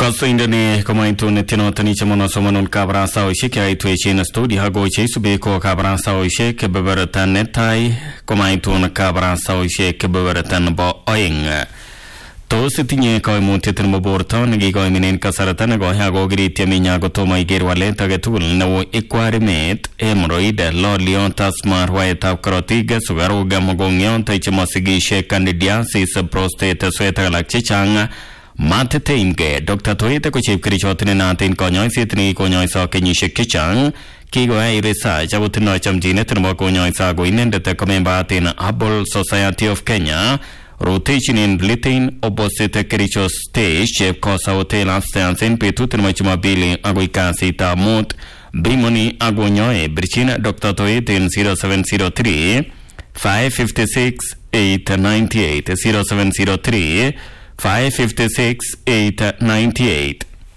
Kasindani kamaito netinotani chamono somanon kabrasa oishik ya itwechi studio hago subie ko kabrasa oishik beberatan netai kamaito na kabrasa oishik beberatan bo oing to sitinye kaimutetin moborto ngi kaiminen kasaratan go hago griti minya go to mai gerwale tagetul no equarimet hemorrhoid lolion tasmar waita karotiga sugaro gamogongyon taichmasigishe candidiasis prostate sweta lakchichanga Matete imge Dr. Toyete ko chief krichotne natin konyoy sitni konyoy sa kenyishek kichang kigo ay research abutno chamjine tenmo konyoy sa go inendete komemba tin Hubble Society of Kenya rotation in blitin opposite kricho stage chief kosa hotel abstance petu tenmo chuma bili ago ikasi ta mut bimoni ago nyoy brichina Dr. Toyete in 0703 556 898 0703 556-898.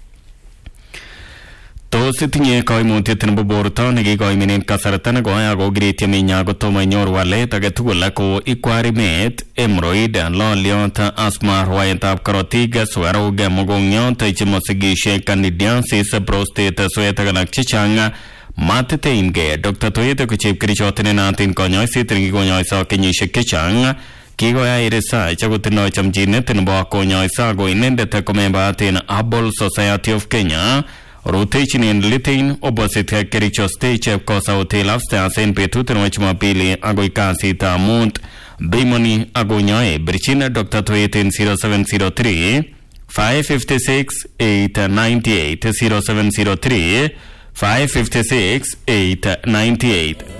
To sitinye kaimutetin boborto negi kaiminen kasaratan go ago griti minya go to manyor wale tagetugula ko equarimet hemorrhoid lolion asthma waita karotiga swaro gamogongyon taichmosigishe candidiasis prostate sweta galakchichanga matete imge Dr. Toyete ko chief krichotne natin konyoy sitringi konyoy sa kenyishek kichang Kigo ya iresa chagutino chamjine tenbo konyoy sa go inendete komemba tin Hubble Society of Kenya rotation in litin opposite kericho stage kosa hotel abstance petu tenmo chuma pili ago ikasi ta munt bimoni ago nyoy brichina Dr. Toyete 0703 556 898 0703 556 898